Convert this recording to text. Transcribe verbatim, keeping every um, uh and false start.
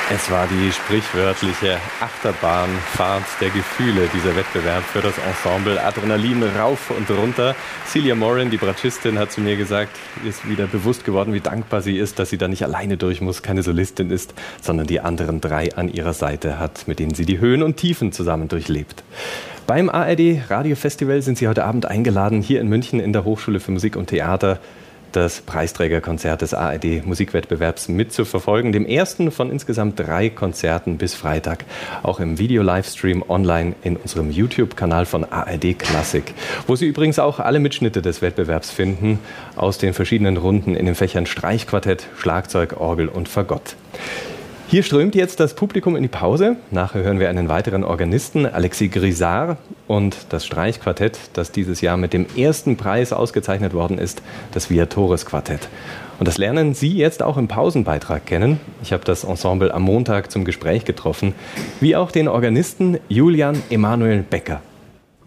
Es war die sprichwörtliche Achterbahnfahrt der Gefühle, dieser Wettbewerb für das Ensemble. Adrenalin rauf und runter. Celia Moran, die Bratschistin, hat zu mir gesagt, ist wieder bewusst geworden, wie dankbar sie ist, dass sie da nicht alleine durch muss, keine Solistin ist, sondern die anderen drei an ihrer Seite hat, mit denen sie die Höhen und Tiefen zusammen durchlebt. Beim A R D Radiofestival sind Sie heute Abend eingeladen, hier in München in der Hochschule für Musik und Theater das Preisträgerkonzert des A R D Musikwettbewerbs mitzuverfolgen. Dem ersten von insgesamt drei Konzerten bis Freitag. Auch im Video-Livestream online in unserem YouTube-Kanal von A R D Klassik. Wo Sie übrigens auch alle Mitschnitte des Wettbewerbs finden. Aus den verschiedenen Runden in den Fächern Streichquartett, Schlagzeug, Orgel und Fagott. Hier strömt jetzt das Publikum in die Pause. Nachher hören wir einen weiteren Organisten, Alexis Grisard, und das Streichquartett, das dieses Jahr mit dem ersten Preis ausgezeichnet worden ist, das Viatores Quartett. Und das lernen Sie jetzt auch im Pausenbeitrag kennen. Ich habe das Ensemble am Montag zum Gespräch getroffen, wie auch den Organisten Julian Emanuel Becker.